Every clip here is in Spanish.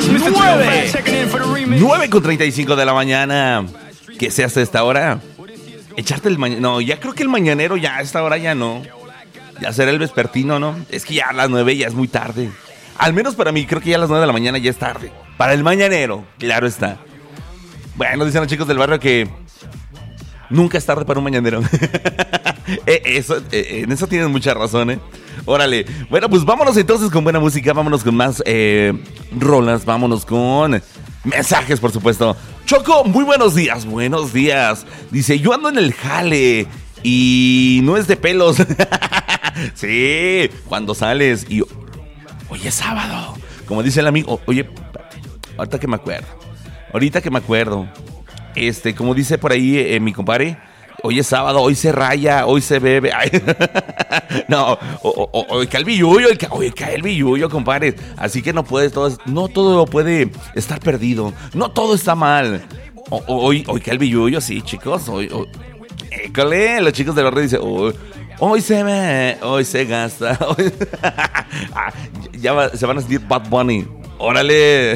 9:35 de la mañana. ¿Qué se hace a esta hora? Echarte el mañanero. No, ya creo que el mañanero ya a esta hora ya no. Ya será el vespertino, ¿no? Es que ya a las 9 ya es muy tarde. Al menos para mí, creo que ya a las 9 de la mañana ya es tarde. Para el mañanero, claro está. Bueno, dicen los chicos del barrio que nunca es tarde para un mañanero. En eso tienen mucha razón, ¿eh? Órale. Bueno, pues vámonos entonces con buena música. Vámonos con más rolas. Vámonos con mensajes, por supuesto. Choco, muy buenos días. Buenos días. Dice, yo ando en el jale y no es de pelos. Sí, cuando sales y hoy es sábado. Como dice el amigo, oye, ahorita que me acuerdo. Como dice por ahí mi compadre, hoy es sábado, hoy se raya, hoy se bebe. Ay, no, hoy cae el billullo, compadre. Así que no todo puede estar perdido. No todo está mal. Hoy cae el billullo, sí, chicos. École, los chicos del barrio dicen, hoy se ve, hoy se gasta. Se van a sentir Bad Bunny. Órale.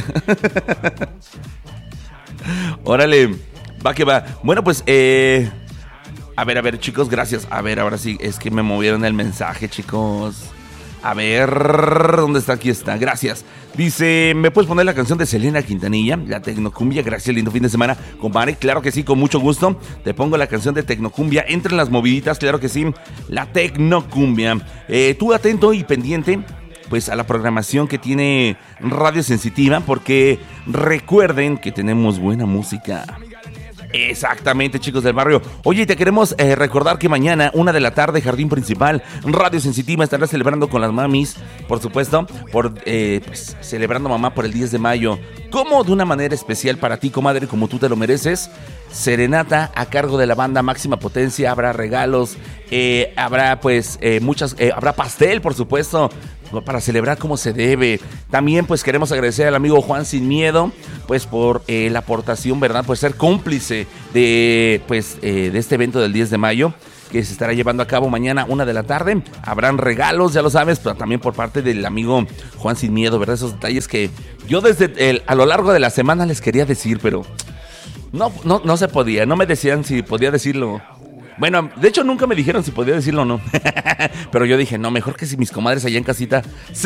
Órale. Va que va. Bueno, pues, a ver, chicos, gracias. A ver, ahora sí, es que me movieron el mensaje, chicos. A ver, ¿dónde está? Aquí está, gracias. Dice, ¿me puedes poner la canción de Selena Quintanilla? La Tecnocumbia, gracias, lindo fin de semana, compadre. Claro que sí, con mucho gusto. Te pongo la canción de Tecnocumbia, entre las moviditas, claro que sí. La Tecnocumbia. Tú atento y pendiente, pues, a la programación que tiene Radio Sensitiva, porque recuerden que tenemos buena música. Exactamente, chicos del barrio. Oye, te queremos recordar que mañana, 1 de la tarde, Jardín Principal, Radio Sensitiva estará celebrando con las mamis, por supuesto, pues, celebrando mamá por el 10 de mayo. Como de una manera especial para ti, comadre, como tú te lo mereces. Serenata a cargo de la banda Máxima Potencia, habrá regalos, habrá pues habrá pastel, por supuesto, para celebrar como se debe. También pues queremos agradecer al amigo Juan Sin Miedo, pues por la aportación, ¿verdad? Pues ser cómplice de este evento del 10 de mayo, que se estará llevando a cabo mañana 1 de la tarde. Habrán regalos, ya lo sabes, pero también por parte del amigo Juan Sin Miedo, ¿verdad? Esos detalles que yo a lo largo de la semana les quería decir, pero no se podía, no me decían si podía decirlo. Bueno, de hecho nunca me dijeron si podía decirlo o no. Pero yo dije, no, mejor que si mis comadres allá en casita